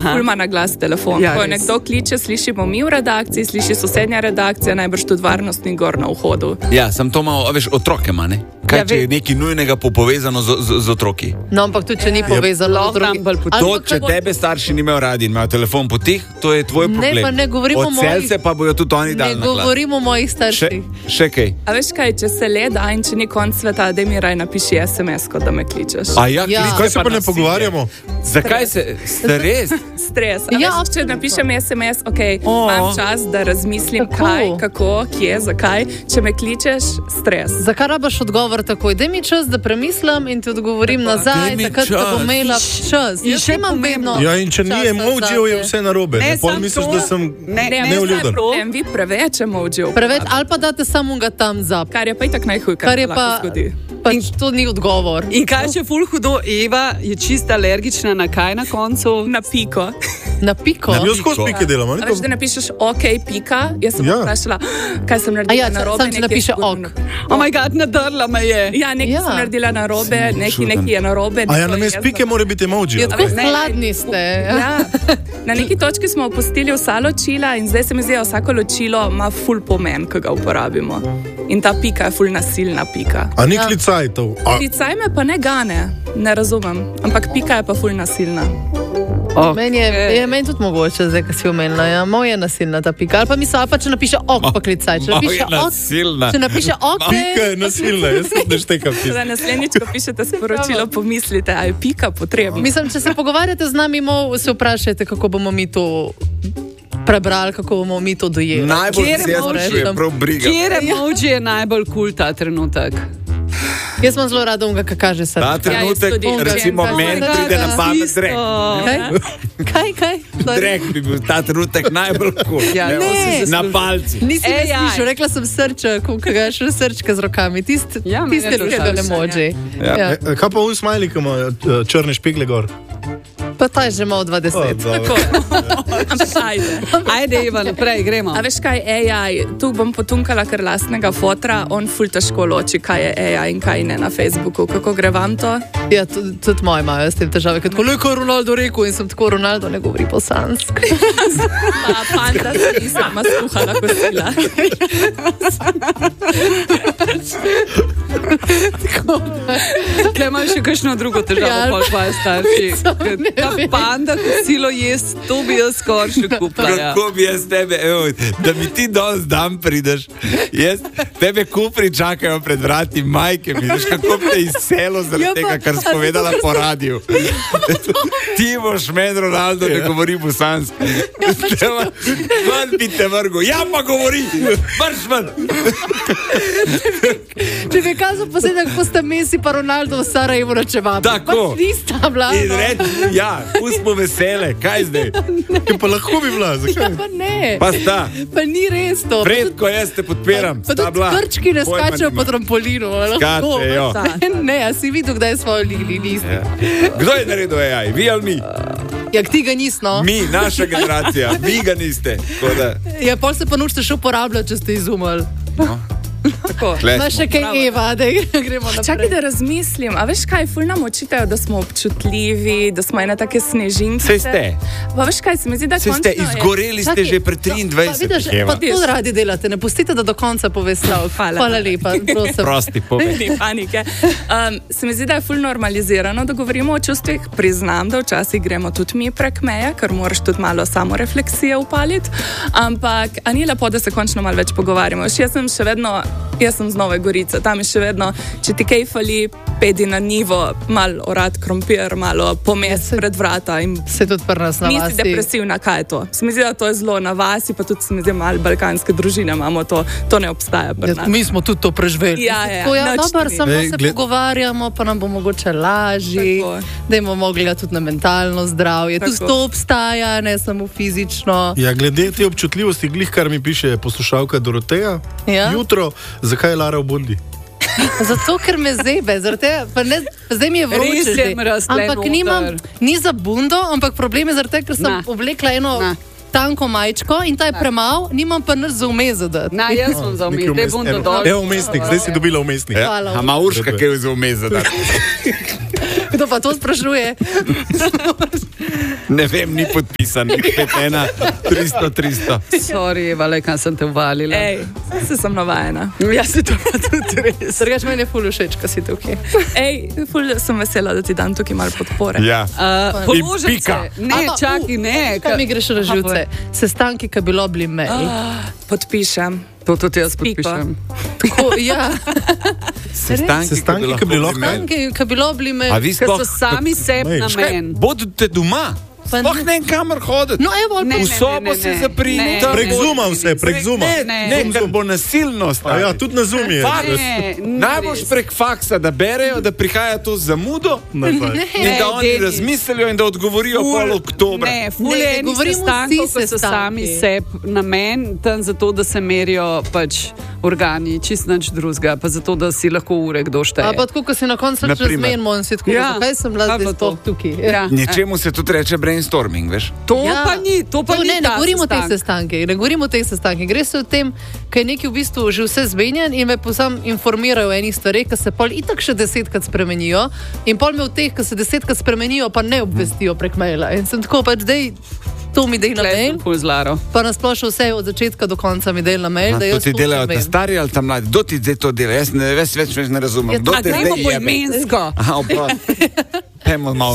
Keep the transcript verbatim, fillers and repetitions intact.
Fulma na glas telefon. Ja, Ko res. nekdo kliče, slišimo mi v redakciji, sliši sosednja redakcija, najbrž tudi varnostni gor na vhodu. Ja, sem to malo, a veš, otroke ima, ne? Kaj, Ja, če ve- je nekaj nujnega povezano z, z, z otroki? No, ampak tudi, če ni povezano z drugim. To, če tebe starši nimajo radi in imajo telefon potih, to je tvoj Ne, problem. pa ne govorimo o mojih- Odselce pa bojo tudi oni Ne dali na glas. govorimo o mojih Še, starših. še kaj? A veš kaj, če se le da in če ni konc sveta, da mi raj napiši es em es, ko da me kličeš. A ja, Ja. kliče Kaj se pa ne nasilje. pogovarjamo? Zakaj se, ste res? Stres. A Ja, veš, če napišem es em es, ok, O. imam čas, da razmislim, Kako? kaj, kako, kje, zakaj. Če me kličeš, stres. Zakaj rabaš odgovor takoj? Daj mi čas, da premislim in ti odgovorim Daj nazaj, mi takrat, ko čas. bom imela čas. In Jaz še imam pomembno- vedno Ja, in če ni časa emojijev, je zate. vse narobe. Ne, Ne, pol samo misliš, to- da sem Ne, ne, neuljuden. Problem, vi preveč emojijev. Preveč, ali pa date samo ga tam zap. Kar je pa itak najhuj, kar, Kar je se pa, lahko zgodi. pač to ni odgovor. In kaj še ful hudo, Eva je čista alergična na kaj na koncu? Na piko. Na piko. Jaz skozi pike delam, A ali veš, da napišeš ok, pika, jaz sem Ja. ja. vprašala, kaj sem A naredila ja, narobe. sam če nekaj napiše sigurno- ok. Oh moj bog, nadrla me je. Ja, nekaj Ja. ja. sem naredila narobe, nekaj, čuden. nekaj je narobe. A ja, nekaj namest jaz pike sem- mora biti emoji. Ja, tako Ne, hladni ste. Ja. Na neki točki smo opustili vsa ločila in zdaj se mi zdi, da vsako ločilo ima ful pomen, ko ga uporabimo. In ta pika je ful nasilna pika. A ni klicajtov. A Klicaj me pa ne gane, ne razumem, ampak pika je pa ful nasilna. Oh, Meni je, je meni tudi mogoče, zdaj, ko si omenila. Ja. Moj je nasilna ta pika. Ali pa misli, ali pa če napiše ok, pa klicaj. Če Moj napiše je ok, nasilna. če napiše ok, pika je nasilna, jaz ne štekam Za tisto. naslednjič, ko pišete sporočilo, pomislite, a je pika potrebna. mislim, če se pogovarjate z nami, mo, se vprašajte, kako bomo mi to prebrali, kako bomo mi to dojeli. Najbolj Kjer se jaz moraš sprašujem, tam- prav briga. Kjer emoji je najbolj kul cool ta trenutek? Jaz sem zelo rada unga, kaj kaže srce. Ta trenutek, tudi ja, recimo, vem, meni kaj- pride na pamet Isto. drek. Kaj? Kaj, kaj? Sorry. Drek bi bil ta trenutek najbolj kul. Ja, Evo, ne. Na palci. Nisi me Ej, aj. slišal, rekla sem srček, unga ga še srčka z rokami. Tist, Ja, meni je tiste to ljudje všeč, emoji. Ja. Ja. E, Kaj pa v smajli, ki ima eh, črne špigle gor? Pa ta je že malo O, dvajset. dobro. Ampak ajde. Ajde, Eva, naprej, gremo. A veš kaj, A I, tu bom potunkala kar lastnega fotra, on ful težko loči, kaj je A I in kaj ne na Facebooku. Kako gre vam to? Ja, tudi, tudi moji imajo s tem težave. Ker tako, "Lej, je Ronaldo rekel in sem tako, Ronaldo ne govori bosansko. Pa fanta se ni sama skuhala kosila. Tukaj imaš še kakšno drugo težavo, Ja. pa tvoje starši. ne Ta vem. panda, kosilo jesti, to bi jaz skoraj še kupila. Ja. Kako bi jaz tebe, evo, da mi ti danes dan prideš, jaz tebe kupri čakajo pred vrati majke, vidiš, kako bi te izselo zaradi Ja, pa- tega, kar si povedala po radiju. Ti boš meni, Ronaldo, ne govori bosansko. Ven bi te vrgo, ja pa govori, vrš ven. Če bi kazal posledek, ko sta Messi pa Ronaldo v Sarajevo nočevali. Tako. Pač nista bila. In no. reči, ja, pustimo vesele, kaj zdaj? Ja, pa lahko bi bila, Ja, zakaj? pa ne. Pa sta, Pa ni res to. Pa Fred, tudi- ko jaz te podpiram, Pa sta tudi bila. krčki ne Pojma skačejo nima. po trampolinu. a lahko. Skače, jo. Ne, ne, a si videl, kdaj smo lili, nisi. Ja. Kdo je naredil A I? Vi ali mi? Ja, ti ga nisi, no. Mi, naša generacija, vi ga niste. Tako da, Ja, pol se pa naučite še uporabljati, če ste izumili. Tako. tle Imaš smo. še kaj Eva, da gremo naprej. Čakaj, da razmislim. A veš kaj, ful nam očitajo, da smo občutljivi, da smo ene take snežinke. Saj ste. Pa veš kaj, se mi zdi, da Saj ste, končno je- izgoreli ste Čakaj, že pred Pa triindvajset. vidiš, pa to radi delate, ne pustite, da do konca pove stavek. Hvala. Hvala lepa, prosim. Prosti, povej. Ni panike. Um, se mi zdi, da je ful normalizirano, da govorimo o čustvih. Priznam, da včasih gremo tudi mi prek meje, ker moraš tudi malo samorefleksije upaliti. Ampak a ni lepo, da se končno malo več pogovarjamo. Še Jaz sem še vedno, jaz sem z Nove Gorice, tam je še vedno, če ti kaj fali, pedi na nivo, malo orad krompir, malo pomes pred vrata. In Se tudi pri nas na nisi vasi. depresivna, kaj je to? Se mi zdi, da to je zelo na vasi, pa tudi se mi zdi, malo balkanske družine imamo to, to ne obstaja. pri Ja, nas. mi smo tudi to preživeli. Ja, ja, Tako, ja, nič dober, ni. samo Ej, se gled- pogovarjamo, pa nam bo mogoče lažje, Tako. da bomo mogli gledati tudi na mentalno zdravje. Tudi Tako. to obstaja, ne samo fizično. Ja, glede te občutljivosti, glih kar mi piše poslušalka Doroteja, Ja? jutro, zakaj je Lara v bundi? Zato, ker me zebe, zaradi tega, pa ne, zdaj mi je vroče. Res je že. mraz tle Ampak noter. nimam, ni za bundo, ampak problem je zaradi tega, ker sem Na. oblekla eno Na. tanko majčko in ta je premal, nimam pa nič za vmes zadati. Na, jaz sem za Neki umir, te vmes- bom evo, dodal. Evo umestnik, zdaj si dobila umestnik. Ja, Hvala. a ima Urška, ki je za umez zadati. Kdo pa to sprašuje? Ne vem, ni podpisan, pet ena, tristo, tristo. Sorry, vale, kam sem te uvalila. Ej, se sem navajena. Jaz se to pa tudi res. Drugač meni je ful všeč, ko si tukaj. Ej, ful sem vesela, da ti dam tukaj malo podpore. Ja. Uh, In položaj pika. se. Ne, Ampak, čakaj, ne. Kaj mi greš na živce? Sestanki, ki bi bilo bili mail. Podpišem. To tudi jaz Piko. podpišem. Tako, ja. Sestanki, Sestanki, ki bi bilo kaj? Sestanki, ki bi bilo bili mail. A vi Ker sploh so sami sebi Mail. namen. bodite doma? Pa Sploh ne- ne vem, kamor hoditi. No, evo, ali Ne, pa ne, V sobo ne, se ne, zaprini. ne, tam Prek bo- Zooma vse, prek Zooma. Ne, Ne. ne, ker bo nasilno A stalo. ja, tudi na Zoom je. Fakt. Ne, ni Naj boš res. prek faksa, da berejo, da prihaja to z zamudo Ne, pa. in da Ne, oni Denis. razmislijo in da odgovorijo Ful- pol oktobra. Ne, ful Ne, je ne enih govorimo sestankov, vsi ko so sami sestanki. sebi namen, tam zato, da se merijo pač organi, čist nič drugega, pa zato, da si lahko ure kdo šteje. A pa tako, ko si na koncu Na reče primer. zmenimo in si tako, Ja. zakaj sem bila Kaj zdaj pa sploh to? tukaj? Ja. Nečemu se tudi reče brainstorming, veš? To Ja. pa ni, to pa To ni ne, ne ta govorimo o teh sestanek. sestankih, ne govorimo o teh sestankih. Gre se o tem, kaj je nekaj v bistvu že vse zmenjen in me posam informirajo o enih stvareh, ki se pol itak še desetkrat spremenijo in pol me v teh, ki se desetkrat spremenijo, pa ne obvestijo prek maila. In sem tako pač, dej, to mi dej na Tle mail, sem ful zlaro. pa nasplošno vse od začetka do konca mi dej na mail, A, da to jaz ti to delajo ta vem. stari ali ta mladi? Kdo ti zdaj to dela? Jaz ne, več, več, več ne razumem. Ja, Kdo tako, te Gremo zdaj po jebe? imensko. Aha, oprosti. Pejmo malo